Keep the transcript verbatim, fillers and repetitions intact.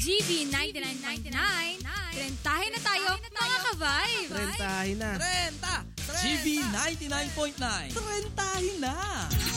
G V ninety-nine point nine. Rentahin na tayo, mga ka-vibe. Rentahin na. Renta! G V ninety-nine point nine. Rentahin na!